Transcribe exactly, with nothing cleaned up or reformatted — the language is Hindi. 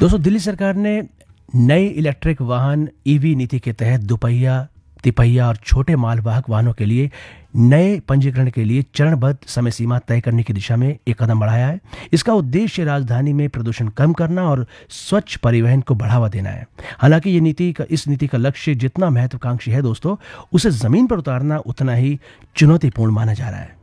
दोस्तों, दिल्ली सरकार ने नई इलेक्ट्रिक वाहन ईवी नीति के तहत दोपहिया, तिपहिया और छोटे मालवाहक वाहनों के लिए नए पंजीकरण के लिए चरणबद्ध समय सीमा तय करने की दिशा में एक कदम बढ़ाया है। इसका उद्देश्य राजधानी में प्रदूषण कम करना और स्वच्छ परिवहन को बढ़ावा देना है। हालांकि ये नीति का इस नीति का लक्ष्य जितना महत्वाकांक्षी है दोस्तों, उसे जमीन पर उतारना उतना ही चुनौतीपूर्ण माना जा रहा है।